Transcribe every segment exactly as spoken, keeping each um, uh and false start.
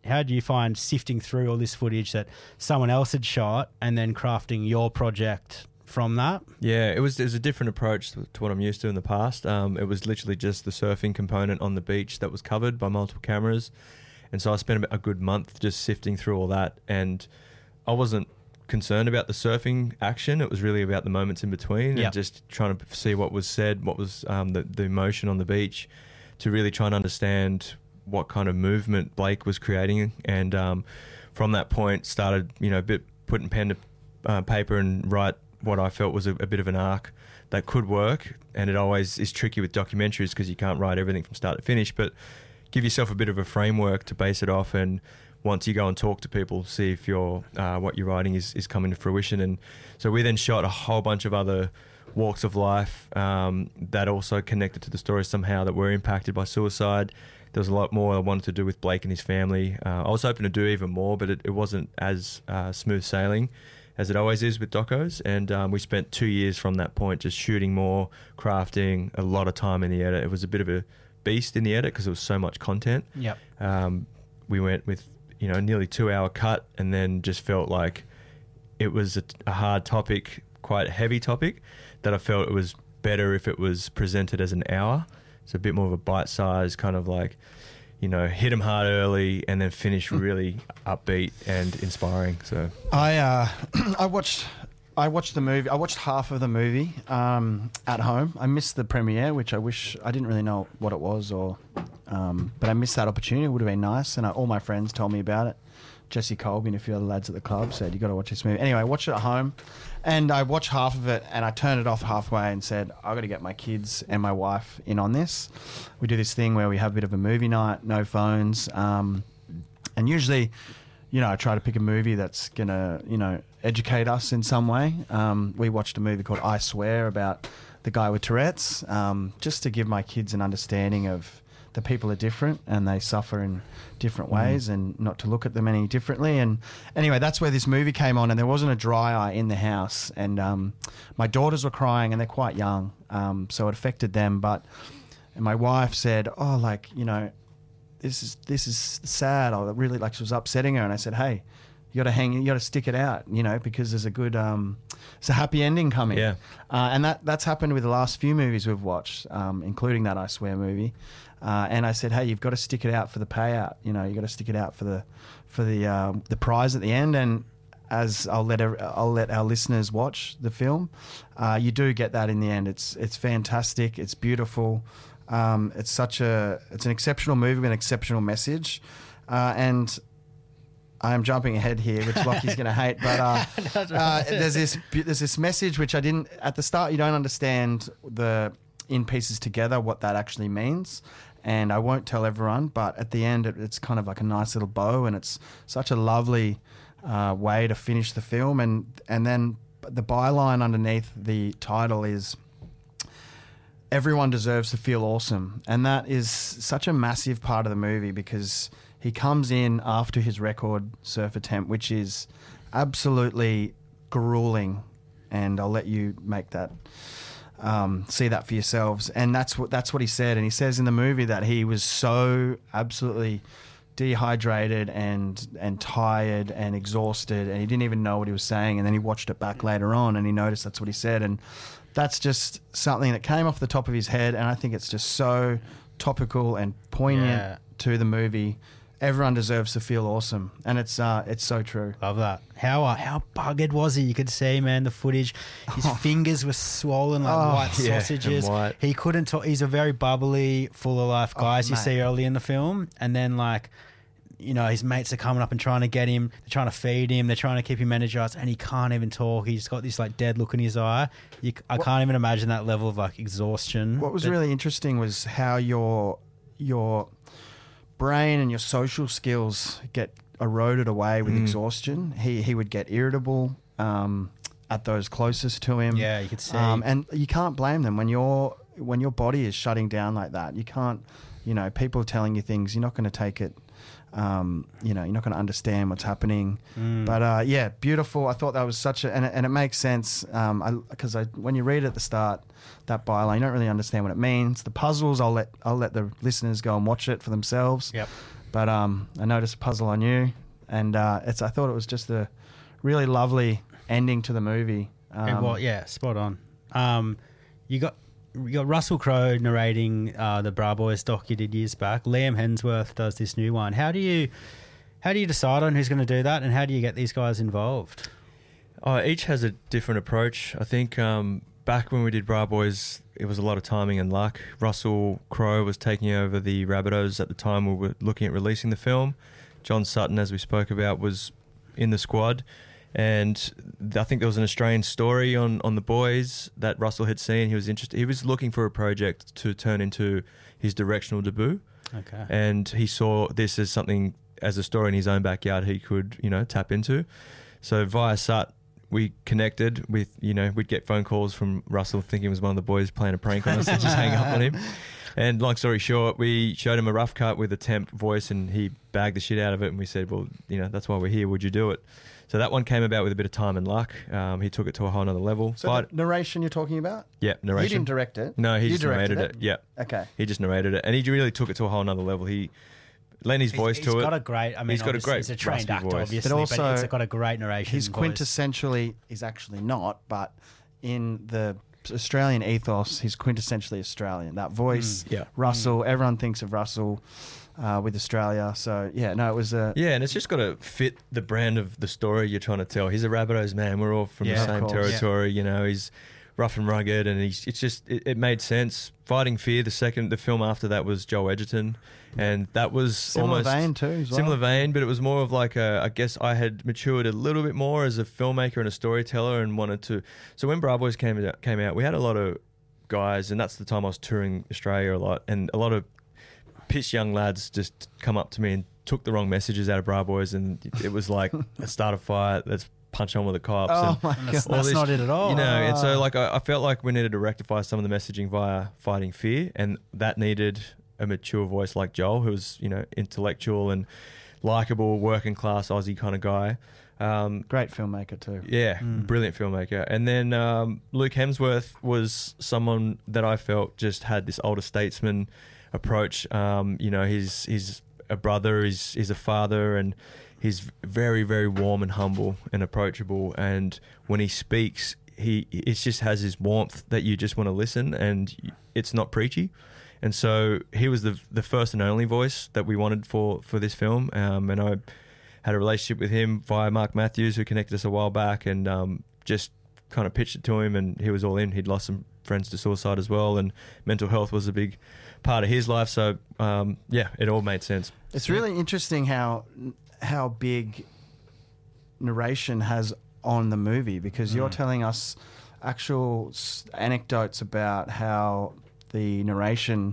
how do you find sifting through all this footage that someone else had shot and then crafting your project from that? Yeah, it was, it was a different approach to what I'm used to in the past. Um, it was literally just the surfing component on the beach that was covered by multiple cameras. And so I spent a good month just sifting through all that. And I wasn't concerned about the surfing action. It was really about the moments in between, yep. and just trying to see what was said, what was um, the, the emotion on the beach, to really try and understand what kind of movement Blake was creating. And um, from that point started, you know, a bit putting pen to uh, paper and write what I felt was a, a bit of an arc that could work. And it always is tricky with documentaries because you can't write everything from start to finish, but give yourself a bit of a framework to base it off. And once you go and talk to people, see if your uh, what you're writing is, is coming to fruition. And so we then shot a whole bunch of other walks of life um, that also connected to the story somehow, that were impacted by suicide. There was a lot more I wanted to do with Blake and his family. Uh, I was hoping to do even more, but it, it wasn't as uh, smooth sailing as it always is with docos. And um, we spent two years from that point just shooting more, crafting, a lot of time in the edit. It was a bit of a beast in the edit because there was so much content. Yep. Um, we went with, you know, nearly two hour cut, and then just felt like it was a, a hard topic, quite a heavy topic, that I felt it was better if it was presented as an hour. It's a bit more of a bite size, kind of like, you know, hit them hard early and then finish really upbeat and inspiring. So I uh, I watched I watched the movie. I watched half of the movie um, at home. I missed the premiere, which I wish I didn't really know what it was, or um, but I missed that opportunity. It would have been nice, and I, all my friends told me about it. Jesse Colby and a few other lads at the club said, you got to watch this movie. Anyway, I watched it at home, and I watched half of it, and I turned it off halfway and said, I got to get my kids and my wife in on this. We do this thing where we have a bit of a movie night, no phones, um, and usually, you know, I try to pick a movie that's going to, you know, educate us in some way. Um, we watched a movie called I Swear about the guy with Tourette's, um, just to give my kids an understanding of the people are different and they suffer in different ways, mm. and not to look at them any differently. And anyway, that's where this movie came on, and there wasn't a dry eye in the house. And um, my daughters were crying, and they're quite young, um, so it affected them. But and my wife said, oh, like, you know, this is this is sad. I really, like, she was upsetting her, and I said, hey, you got to hang, you got to stick it out, you know, because there's a good, um, it's a happy ending coming. Yeah. Uh, and that that's happened with the last few movies we've watched, um, including that I Swear movie. Uh, and I said, hey, you've got to stick it out for the payout. You know, you got to stick it out for the for the uh, the prize at the end. And as I'll let every, I'll let our listeners watch the film, uh, you do get that in the end. It's it's fantastic. It's beautiful. Um, it's such a it's an exceptional movie with an exceptional message. Uh, and I am jumping ahead here, which Lockie's going to hate, but uh, uh, there's this there's this message which I didn't at the start. You don't understand the in pieces together what that actually means, and I won't tell everyone. But at the end, it, it's kind of like a nice little bow, and it's such a lovely uh, way to finish the film. And and then the byline underneath the title is, everyone deserves to feel awesome. And that is such a massive part of the movie, because he comes in after his record surf attempt, which is absolutely grueling. And I'll let you make that, um, see that for yourselves. And that's what, that's what he said. And he says in the movie that he was so absolutely dehydrated and, and tired and exhausted, and he didn't even know what he was saying. And then he watched it back later on, and he noticed that's what he said. And that's just something that came off the top of his head, and I think it's just so topical and poignant Yeah. to the movie. Everyone deserves to feel awesome, and it's uh, it's so true. Love that. How uh, how buggered was he? You could see, man, the footage. His fingers were swollen like Oh, white yeah, sausages. and white. He couldn't talk. He's a very bubbly, full of life guy, Oh, as you mate. see early in the film. And then, like, you know, his mates are coming up and trying to get him. They're trying to feed him. They're trying to keep him energized, and he can't even talk. He's got this like dead look in his eye. You, I What- can't even imagine that level of like exhaustion. What was that- really interesting was how your your brain and your social skills get eroded away with Mm. exhaustion. He he would get irritable um, at those closest to him. Yeah, you could see. Um, and you can't blame them when your when your body is shutting down like that. You can't, you know, people are telling you things. You're not going to take it. Um, you know, you're not going to understand what's happening. Mm. But uh, yeah, beautiful. I thought that was such a, and it, and it makes sense. Um, I because I when you read it at the start, that byline, you don't really understand what it means. The puzzles, I'll let I'll let the listeners go and watch it for themselves. Yep. but um, I noticed a puzzle on you, and uh, it's. I thought it was just a really lovely ending to the movie. Um, Yeah, well, yeah, spot on. Um, you got you got Russell Crowe narrating uh, the Bra Boys doc you did years back. Liam Hemsworth does this new one. How do you how do you decide on who's going to do that, and how do you get these guys involved? Oh, each has a different approach. I think um, back when we did Bra Boys, it was a lot of timing and luck. Russell Crowe was taking over the Rabbitohs at the time we were looking at releasing the film. John Sutton, as we spoke about, was in the squad. And I think there was an Australian story on, on the boys that Russell had seen. He was interested. He was looking for a project to turn into his directional debut. Okay. And he saw this as something, as a story in his own backyard he could, you know, tap into. So via Sut, we connected with, you know, we'd get phone calls from Russell thinking it was one of the boys playing a prank on us and just hang up on him. And long story short, we showed him a rough cut with a temp voice and he bagged the shit out of it. And we said, well, you know, that's why we're here. Would you do it? So that one came about with a bit of time and luck. Um, he took it to a whole nother level. So Fight, the narration you're talking about? yeah, narration. You didn't direct it? No, he You just directed narrated it. it? Yeah. Okay. He just narrated it. And he really took it to a whole nother level. He lent his voice he's to it. He's got a great, I mean, he's got a great he's a trained raspy actor, voice. obviously, But but, also, it's got a great narration He's voice. quintessentially, he's actually not, but in the Australian ethos, he's quintessentially Australian. That voice, Mm, yeah. Russell, everyone thinks of Russell uh, with Australia. So, yeah, no, it was a... Yeah, and it's just got to fit the brand of the story you're trying to tell. He's a Rabbitohs man. We're all from Yeah, the of same course. territory. You know, he's rough and rugged, and he's it's just it, it made sense. Fighting Fear, the second the film after that was Joel Edgerton, and that was Similar almost vein too, as well. similar vein, but it was more of like a. I guess I had matured a little bit more as a filmmaker and a storyteller, and wanted to. So when Bra Boys came out, came out, we had a lot of guys, and that's the time I was touring Australia a lot, and a lot of piss young lads just come up to me and took the wrong messages out of Bra Boys, and it was like, let's start a fight, let's punch on with the cops. Oh, and my That's, God. that's not it at all. You know, and so Ah. like I, I felt like we needed to rectify some of the messaging via Fighting Fear, and that needed a mature voice like Joel, who was, you know, intellectual and likable, working class Aussie kind of guy. Um, Great filmmaker too. yeah, Mm. brilliant filmmaker. And then um, Luke Hemsworth was someone that I felt just had this older statesman approach. Um, you know, he's he's a brother, he's he's a father, and he's very very warm and humble and approachable. And when he speaks, he it just has his warmth that you just want to listen, and it's not preachy. And so he was the the first and only voice that we wanted for for this film. Um, and I had a relationship with him via Mark Matthews, who connected us a while back, and um, just kind of pitched it to him, and he was all in. He'd lost some friends to suicide as well, and mental health was a big part of his life. So um, yeah, it all made sense. It's really interesting how how big narration has on the movie, because you're Mm. telling us actual s- anecdotes about how the narration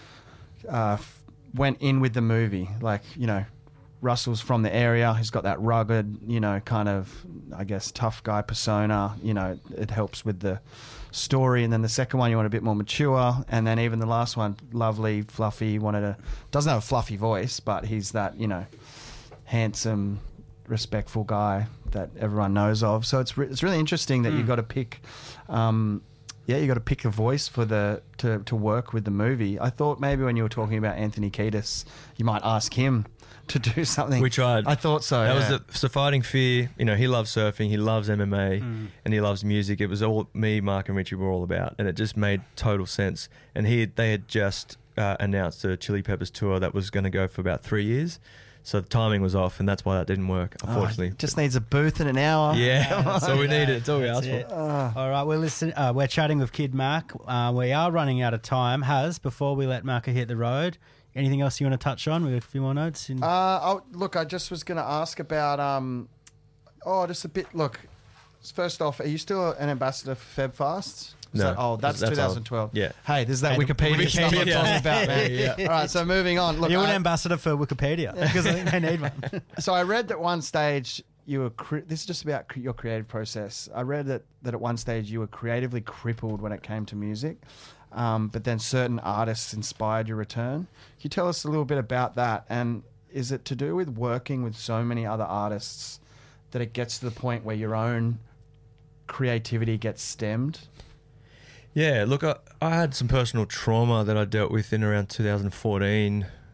uh, f- went in with the movie. Like, you know, Russell's from the area. He's got that rugged, you know, kind of, I guess, tough guy persona. You know, it helps with the story. And then the second one, you want a bit more mature. And then even the last one, lovely, fluffy. Wanted a doesn't have a fluffy voice, but he's that, you know, handsome, respectful guy that everyone knows of. So it's re- it's really interesting that Mm. you've got to pick. Um, yeah, you got to pick a voice for the to, to work with the movie. I thought maybe when you were talking about Anthony Kiedis, you might ask him to do something. We tried. I thought so. That yeah. was the so Fighting Fear. You know, he loves surfing, he loves M M A, Mm. and he loves music. It was all me, Mark, and Richie were all about, and it just made total sense. And he they had just uh, announced a Chili Peppers tour that was going to go for about three years, so the timing was off, and that's why that didn't work, Oh, unfortunately. it just needs a booth in an hour. yeah, Come that's all we on. needed. It's all we That's asked it. for. Ah. All right, we're listen. Uh, we're chatting with Kid Mac. Uh, we are running out of time. Has before we let Macca hit the road. Anything else you want to touch on? We got a few more notes. In- Uh, oh, look, I just was going to ask about. Um, oh, just a bit. Look, first off, are you still an ambassador for FebFast? Is No. that- oh, that's, That's old. twenty twelve. Yeah. Hey, there's that And Wikipedia, stuff I'm Wikipedia. talking about, man. Yeah. All right, so moving on. Look, You're an I- ambassador for Wikipedia because I think they need one. so I read that one stage you were. Cre- this is just about cre- your creative process. I read that that at one stage you were creatively crippled when it came to music, um, but then certain artists inspired your return. Can you tell us a little bit about that? And is it to do with working with so many other artists that it gets to the point where your own creativity gets stemmed? Yeah, look, I, I had some personal trauma that I dealt with in around two thousand fourteen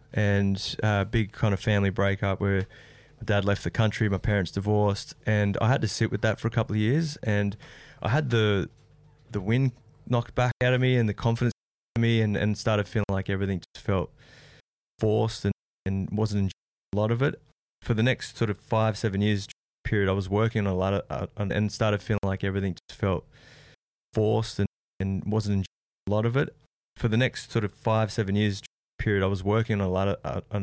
and a big kind of family breakup where my dad left the country, my parents divorced, and I had to sit with that for a couple of years. And I had the the wind knocked back out of me and the confidence out of me, and, and started feeling like everything just felt forced and, and wasn't enjoying a lot of it. For the next sort of five, seven years period, I was working on a lot of, uh, on, and started feeling like everything just felt forced and, and wasn't enjoying a lot of it. For the next sort of five, seven years period, I was working on a lot of, uh, on,